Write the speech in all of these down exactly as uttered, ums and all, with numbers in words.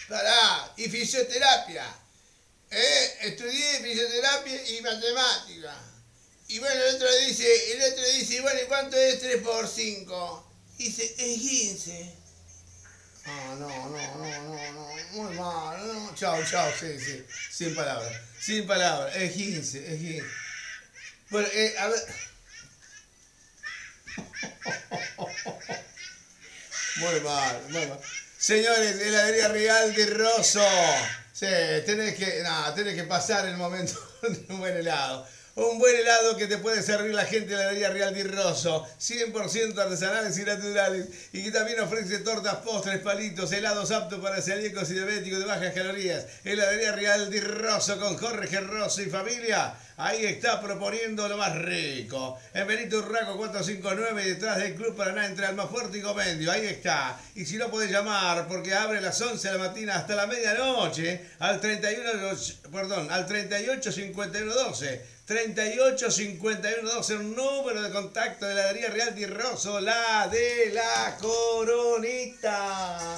Pará, y fisioterapia. ¿Eh? Estudié fisioterapia y matemática. Y bueno, el otro dice, el otro dice, bueno, ¿y cuánto es tres por cinco? Dice, es quince. Ah, no, no, no, no, no, muy mal, no. Chao, chao, sí, sí, sin palabras, sin palabras, es quince, es quince. Bueno, eh, a ver. Muy mal, muy mal. Señores, heladería Real de Rosso. Sí, tenés que, no, tenés que pasar el momento de un buen helado. Un buen helado que te puede servir la gente de la heladería Real di Rosso, cien por ciento artesanales y naturales, y que también ofrece tortas, postres, palitos, helados aptos para celíacos y diabéticos de bajas calorías. Heladería Real di Rosso con Jorge Rosso y familia. Ahí está proponiendo lo más rico. En Benito Urraco cuatrocientos cincuenta y nueve, detrás del Club Paraná, entre Almafuerte y Comendio. Ahí está. Y si no podés llamar, porque abre a las once de la mañana hasta la medianoche, al treinta y uno, perdón, al treinta y ocho cincuenta y uno doce. treinta y ocho cincuenta y uno doce, un número de contacto de la heladería Real di Rosso, la de la Coronita.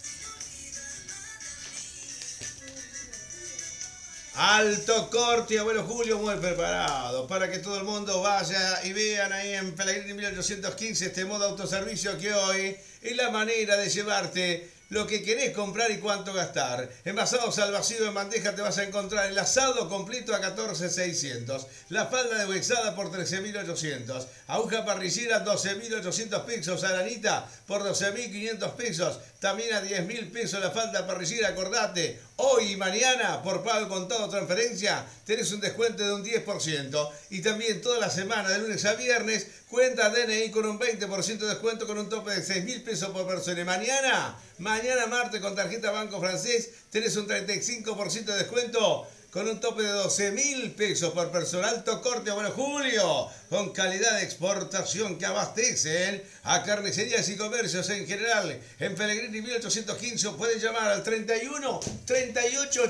Alto corte, abuelo Julio, muy preparado para que todo el mundo vaya y vean ahí en Pellegrini mil ochocientos quince este modo autoservicio que hoy es la manera de llevarte lo que querés comprar y cuánto gastar. Envasados al vacío en bandeja te vas a encontrar el asado completo a catorce mil seiscientos, la falda de huexada por trece mil ochocientos, aguja parrillera doce mil ochocientos pesos, aranita por doce mil quinientos pesos, también a diez mil pesos la falda parrillera. Acordate, hoy y mañana por pago contado o transferencia tenés un descuento de un diez por ciento, y también toda la semana de lunes a viernes cuenta D N I con un veinte por ciento de descuento con un tope de seis mil pesos por persona. Y mañana, mañana martes con tarjeta Banco Francés tenés un treinta y cinco por ciento de descuento con un tope de doce mil pesos por persona. Alto corte, bueno Julio, con calidad de exportación que abastecen a carnicerías y comercios en general. En Pellegrini mil ochocientos quince pueden llamar al treinta y uno, treinta y ocho,